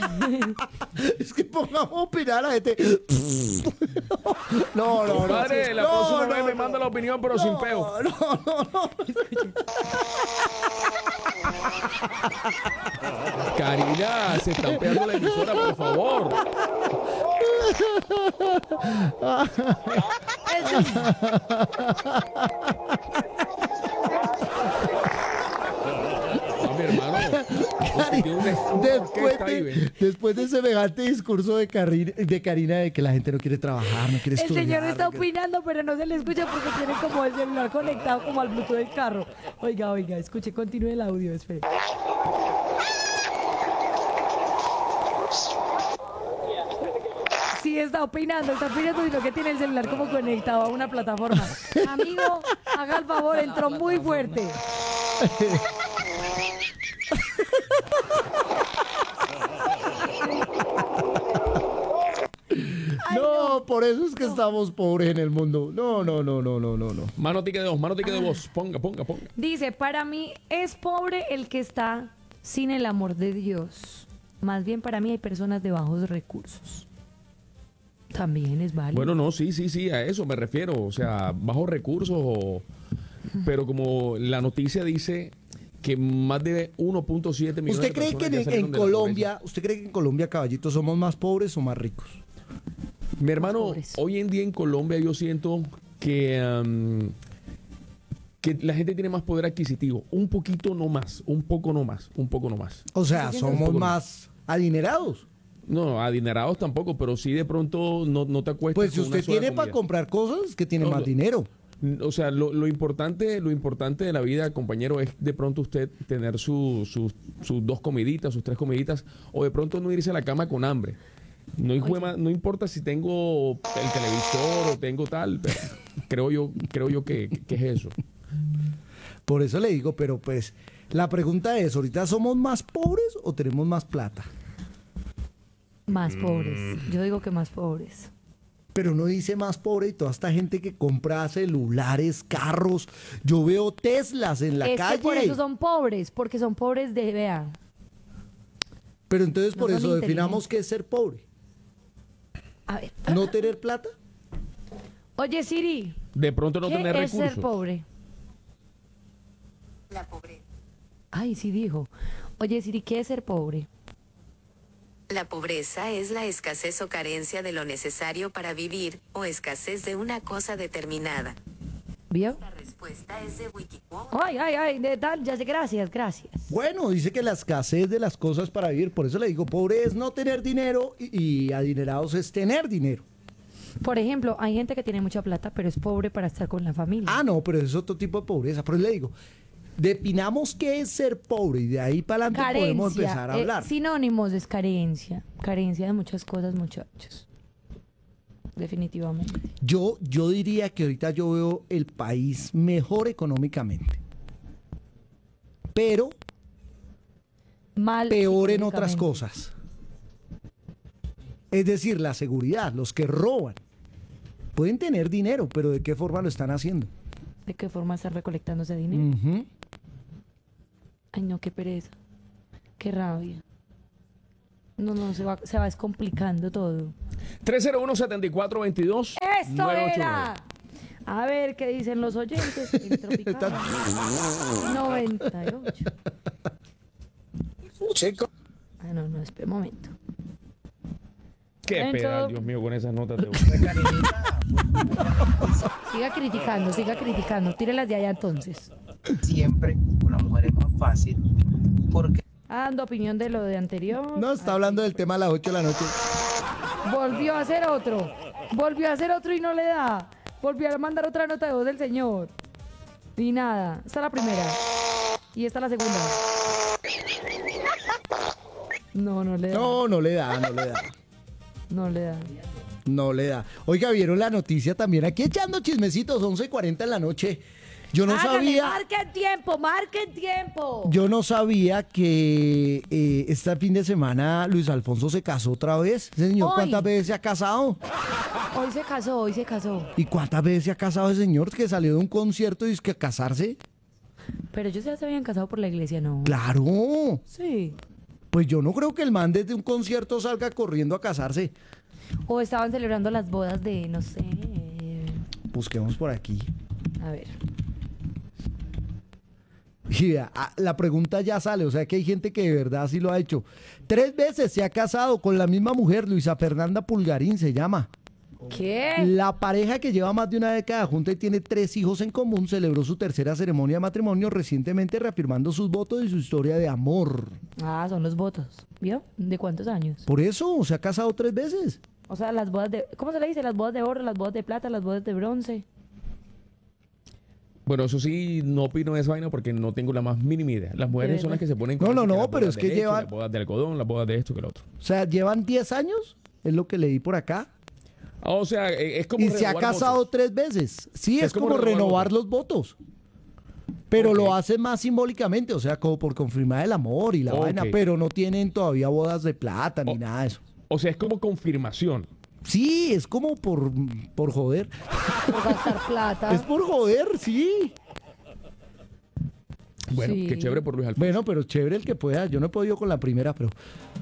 Es que pongamos a opinar a la gente. No, no, no. Padre, la próxima vez me manda la opinión, pero sin peo. No. Karina, se está pegando la emisora, por favor. Mi hermano, después de semejante discurso de Karina de que la gente no quiere trabajar, no quiere El estudiar. señor está opinando, pero no se le escucha porque tiene como el celular conectado como al Bluetooth del carro. Oiga, escuche, continúe el audio, espere. Sí, está opinando, sino que tiene el celular como conectado a una plataforma. Amigo, haga el favor, entró muy fuerte. No, por eso es que estamos pobres en el mundo. No. Mano tique de voz. Ponga. Dice, para mí es pobre el que está sin el amor de Dios. Más bien para mí hay personas de bajos recursos. También es válido. Bueno, no, sí, a eso me refiero. O sea, bajos recursos, pero como la noticia dice que más de 1.7 millones ¿Usted de cree personas que ya salieron en de la Colombia, Caballito, somos más pobres o más ricos? Mi hermano, pobres. hoy en día en Colombia yo siento que la gente tiene más poder adquisitivo. Un poco no más. O sea, somos más adinerados. No, adinerados tampoco, pero sí de pronto no te acuestas. Pues si con una usted sola tiene para comida. comprar cosas, que tiene No, más dinero. O sea, lo importante de la vida, compañero, es de pronto usted tener sus 2 comiditas, sus 3 comiditas, o de pronto no irse a la cama con hambre. No importa si tengo el televisor o tengo tal, pero creo yo que es eso. Por eso le digo, pero pues la pregunta es, ¿ahorita somos más pobres o tenemos más plata? Más pobres. Yo digo que más pobres. Pero no dice más pobre y toda esta gente que compra celulares, carros. Yo veo Teslas en la calle. Que por eso son pobres, porque son pobres de, vea. Pero entonces No por son eso definamos inteligentes. qué es ser pobre. A ver. ¿No tener plata? Oye, Siri, De pronto no ¿qué tener es recursos. ser pobre? La pobreza. Ay, sí dijo. Oye, Siri, ¿qué es ser pobre? La pobreza es la escasez o carencia de lo necesario para vivir, o escasez de una cosa determinada. ¿Vio? La respuesta es de Wikiquote. Ay, de tal, ya sé, gracias. Bueno, dice que la escasez de las cosas para vivir. Por eso le digo, pobre es no tener dinero y adinerados es tener dinero. Por ejemplo, hay gente que tiene mucha plata, pero es pobre para estar con la familia. Ah, no, pero es otro tipo de pobreza. Por eso le digo, definamos qué es ser pobre y de ahí para adelante podemos empezar a hablar. Sinónimos es carencia. Carencia de muchas cosas, muchachos. Definitivamente. Yo diría que ahorita yo veo el país mejor económicamente, pero Mal. peor en otras psicológicamente. cosas. Es decir, la seguridad, los que roban, pueden tener dinero, pero ¿de qué forma lo están haciendo? ¿De qué forma están recolectando ese dinero? Ujú. Ay, no, qué pereza. Qué rabia. No, se va descomplicando todo. 301-7422. ¡Esto era! A ver qué dicen los oyentes. El Tropical 98. Chico. Ah, no, espera un momento. Qué Entonces- pedal, Dios mío, con esas notas de voz. Siga criticando. Tírelas de allá entonces. Siempre una mujer es más fácil porque Dando opinión de lo de anterior. No, está hablando del tema a las 8 de la noche. Volvió a hacer otro y no le da. Volvió a mandar otra nota de voz del señor. Y nada. Esta es la primera. Y esta es la segunda. No le da. No le da. No le da. No le da. Oiga, ¿vieron la noticia también? Aquí echando chismecitos, 11:40 en la noche. Yo no Hágale, sabía... marquen tiempo. Yo no sabía que este fin de semana Luis Alfonso se casó otra vez. Ese señor, Hoy. ¿cuántas veces se ha casado? Hoy se casó. ¿Y cuántas veces se ha casado ese señor que salió de un concierto y es que a casarse? Pero ellos ya se habían casado por la iglesia, ¿no? ¡Claro! Sí. Pues yo no creo que el man desde un concierto salga corriendo a casarse. O estaban celebrando las bodas de, no sé. Busquemos por aquí. A ver. Y la pregunta ya sale, o sea que hay gente que de verdad sí lo ha hecho. 3 veces se ha casado con la misma mujer, Luisa Fernanda Pulgarín se llama. ¿Qué? La pareja que lleva más de una década junta y tiene 3 hijos en común celebró su tercera ceremonia de matrimonio recientemente reafirmando sus votos y su historia de amor. Ah, son los votos. ¿Vio? ¿De cuántos años? Por eso se ha casado 3 veces. O sea, las bodas de... ¿Cómo se le dice? Las bodas de oro, las bodas de plata, las bodas de bronce. Bueno, eso sí, no opino de esa vaina porque no tengo la más mínima idea. Las mujeres son las que se ponen No, las pero bodas es de que leche, llevan... las bodas de algodón, las bodas de esto que lo otro. O sea, llevan 10 años, es lo que leí por acá. Ah, o sea, es como Y se ha renovar casado votos. 3 veces. Sí, Es es como como renovar renovar los votos. Pero Ok. lo hacen más simbólicamente, o sea, como por confirmar el amor y la Ok. vaina, pero no tienen todavía bodas de plata ni nada de eso. O sea, es como confirmación. Sí, es como por joder. Por gastar plata. Es por joder, sí. Bueno, Sí. qué chévere por Luis Alfonso. Bueno, pero chévere el que pueda. Yo no he podido con la primera, pero...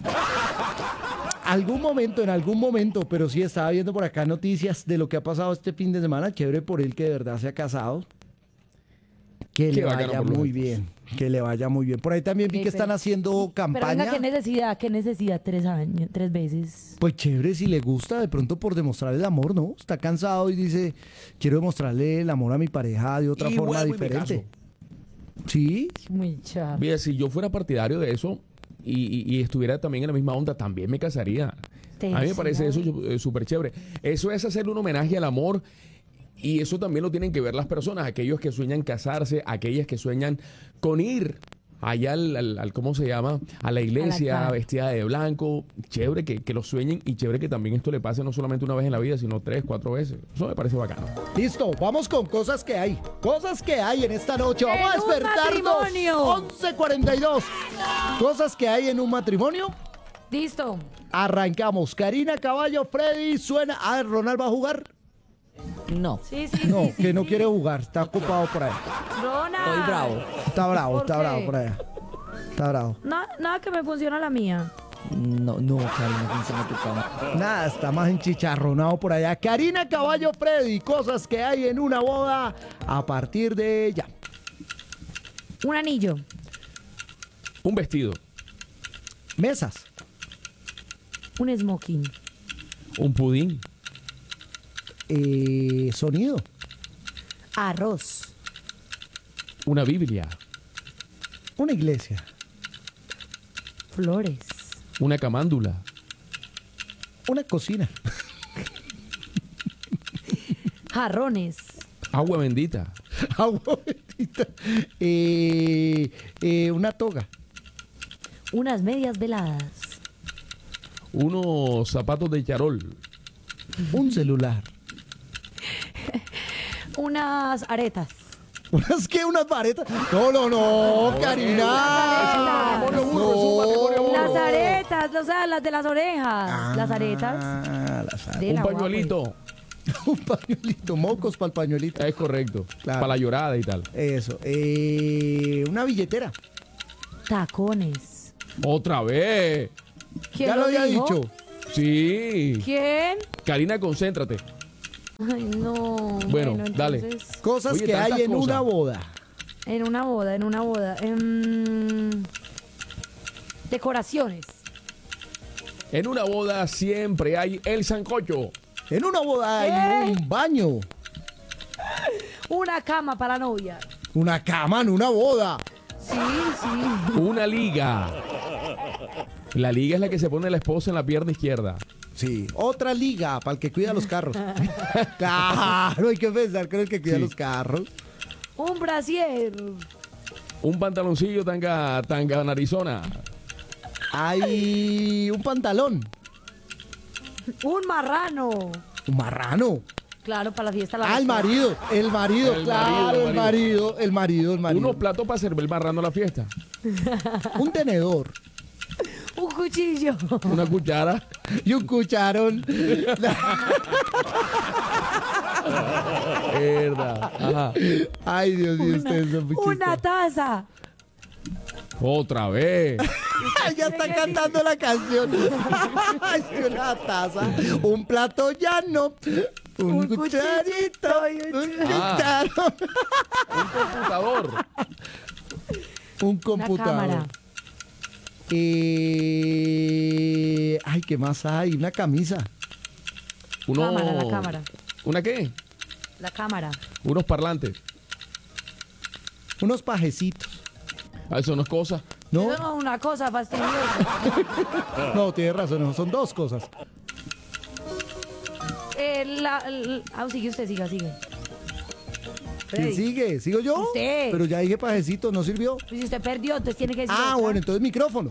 En algún momento, pero sí estaba viendo por acá noticias de lo que ha pasado este fin de semana. Chévere por él que de verdad se ha casado. Que Qué le bacano vaya por Luis muy Alfonso. bien. Que le vaya muy bien. Por ahí también vi Sí, que están pero- haciendo Pero campaña. venga, qué necesidad 3 años, 3 veces. Pues chévere si le gusta, de pronto por demostrar el amor, ¿no? Está cansado y dice, quiero demostrarle el amor a mi pareja de otra forma Igual, en mi diferente. caso. Sí, Muy charro. Mira, si yo fuera partidario de eso y estuviera también en la misma onda, también me casaría. Te A mí me parece eso decía. súper chévere. Eso es hacerle un homenaje al amor y eso también lo tienen que ver las personas, aquellos que sueñan casarse, aquellas que sueñan con ir allá al ¿cómo se llama? A la iglesia altar. vestida de blanco. Chévere que lo sueñen y chévere que también esto le pase no solamente una vez en la vida, sino 3, 4 veces. Eso me parece bacano. listo, vamos con cosas que hay. Cosas que hay en esta noche. Vamos a En un despertarnos. matrimonio. 11:42. Cosas que hay en un matrimonio. Listo. Arrancamos. Karina Caballo, Freddy, suena. Ah, Ronald va a jugar. No, Sí, sí, No, sí, sí, que no sí. quiere jugar. Está ocupado por ahí. Ronald. estoy bravo. Está bravo, ¿Por está qué? bravo por allá. Está bravo. Nada que me funciona la mía. No, Karina, no funciona tu cama. Nada, está más enchicharronado por allá. Karina Caballo, Freddy, cosas que hay en una boda a partir de ya. Un anillo. Un vestido, Mesas, Un smoking. un pudín, sonido, Arroz. una Biblia, una iglesia, Flores. una camándula, una cocina, Jarrones. agua bendita, agua bendita, una toga, Unas medias veladas. unos zapatos de charol, un celular. Unas aretas. ¿Unas qué? ¿Unas varetas? No, Karina. No. Las aretas, o sea, las de las orejas. Ah, Las aretas. las aretas. De un la guagua, pañuelito. Un pañuelito, mocos para el pañuelito. Es correcto. Claro. Para la llorada y tal. Eso. Una billetera. Tacones. Otra vez. ¿Quién Ya lo había dijo? dicho. Sí. ¿Quién? Karina, concéntrate. Ay, no. Bueno, dale. entonces, Cosas Oye, que tantas hay en cosas. una boda. En una boda. Decoraciones. En una boda siempre hay el sancocho. En una boda hay un baño. Una cama para la novia. Una cama en una boda. Sí, sí. Una liga. La liga es la que se pone la esposa en la pierna izquierda. Sí. Otra liga para el que cuida los carros. Claro, hay que pensar con el que cuida Sí. los carros. Un brasier. Un pantaloncillo tanga narizona. Hay un pantalón. Un marrano. Un marrano. Claro, para la fiesta. La Ah, el marido. El marido, El claro. marido, El marido. Unos platos para servir marrano a la fiesta. Un tenedor. Un cuchillo. Una cuchara. Y un cucharón. Verdad. Ajá. Ay, Dios mío, ustedes son muy Una chistosos. taza. Otra vez. Ya está cantando la canción. Es una taza, un plato llano, un cucharito y un cucharón. Un computador. Un Una computador. cámara. Ay, ¿qué más hay? Una camisa. La cámara. ¿Una qué? La cámara. Unos parlantes. Unos pajecitos. Ah, eso no es cosa. ¿No? Eso no es una cosa fastidiosa. No, tienes razón, no, son dos cosas. Sigue usted, sigue. ¿Quién Freddy. sigue? ¿Sigo yo? Usted. Pero ya dije pajecito, ¿no sirvió? Pues si usted perdió, entonces tiene que decir Ah, otra. bueno, entonces micrófono.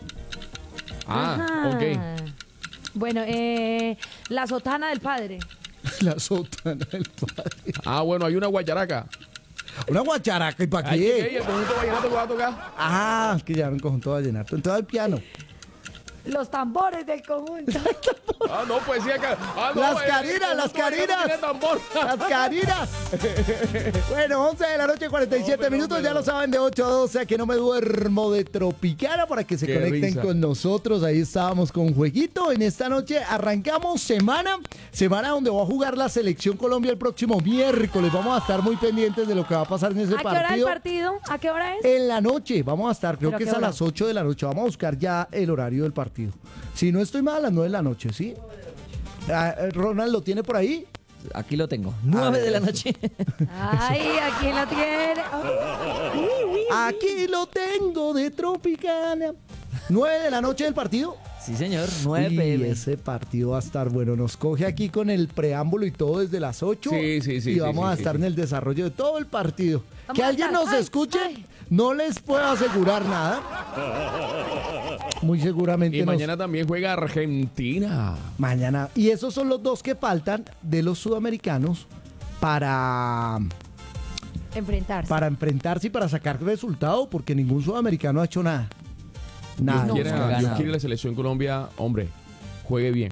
Ah, ok. Bueno, la sotana del padre. La sotana del padre. Ah, bueno, hay una guacharaca. Una guacharaca, ¿y para Ay, ¿qué? qué? ¿El conjunto vallenato que va a tocar? Ah, es que ya un conjunto vallenato. Entonces el piano. Los tambores del conjunto. Ah, no, pues sí acá. Ah, no, Las carinas, las el conjunto vallenato carinas. tiene tambor. Las carinas. Bueno, 11 de la noche, 47 minutos. Ya lo saben, de 8 a 12. A que no me duermo de Tropicana para que se Qué conecten risa. con nosotros. Ahí estábamos con jueguito. En esta noche arrancamos semana donde va a jugar la Selección Colombia el próximo miércoles. Vamos a estar muy pendientes de lo que va a pasar en ese ¿A qué hora es el partido. partido? ¿A qué hora es? En la noche, vamos a estar, creo ¿Pero a que qué es a hora? las 8 de la noche. Vamos a buscar ya el horario del partido. Si no estoy mal, a las 9 de la noche, ¿sí? Ronald, ¿lo tiene por ahí? Aquí lo tengo. 9 de la noche. Ay, aquí lo tiene. Aquí lo tengo de Tropicana. 9 de la noche del partido. Sí, señor. 9 Uy, pm. ese partido va a estar bueno. Nos coge aquí con el preámbulo y todo desde las 8. Sí, Y sí, vamos a sí, estar sí. en el desarrollo de todo el partido. Vamos Que a alguien estar. nos Ay, escuche, ay. no les puedo asegurar nada. Muy seguramente Y nos- mañana también juega Argentina. Mañana. Y esos son los dos que faltan de los sudamericanos para enfrentarse y para sacar resultado, porque ningún sudamericano ha hecho nada. Nada. No, Dios no ha quiera, Dios ganado. quiere la selección Colombia, hombre. Juegue bien.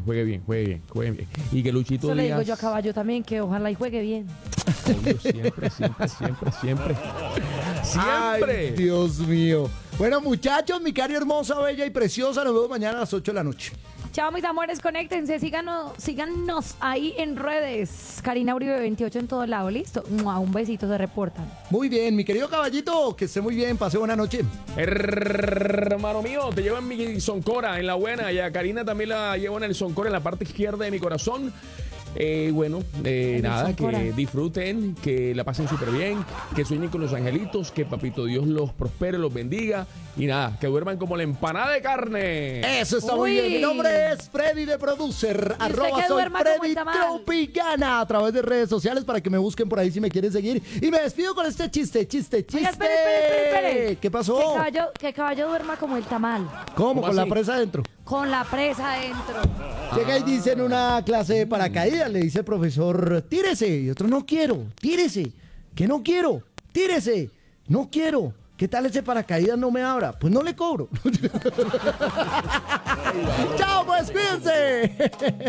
Y que Luchito Eso le digo Díaz. yo a Caballo también, que ojalá y juegue bien. Obvio, siempre. Ay, Siempre. Dios mío. Bueno, muchachos, mi cari hermosa, bella y preciosa, nos vemos mañana a las 8 de la noche. Chao, mis amores, conéctense, síganos ahí en redes. Karina Uribe 28 en todo lado, listo. ¡Mua! Un besito, se reportan. Muy bien, mi querido caballito, que esté muy bien, pase buena noche. Hermano mío, te llevo en mi Soncora, en la buena, y a Karina también la llevo en el Soncora, en la parte izquierda de mi corazón. el Nada, Soncora. que disfruten, que la pasen súper bien, que sueñen con los angelitos, que Papito Dios los prospere, los bendiga, y nada, que duerman como la empanada de carne. Eso está muy Uy. bien. Mi nombre es Freddy de Producer. ¿Y usted que Soy duerma como Freddy el tamal? Tropicana a través de redes sociales para que me busquen por ahí si me quieren seguir. Y me despido con este chiste. Oiga, espere. ¿Qué pasó? Que caballo duerma como el tamal, ¿Cómo? ¿Cómo Con la así? presa adentro. con la presa adentro. Llega y dice en una clase de paracaídas, le dice el profesor, tírese. Y otro, no quiero, tírese. Que no quiero, tírese. No quiero. ¿Qué tal ese paracaídas no me abra? Pues no le cobro. Chao, pues cuídense.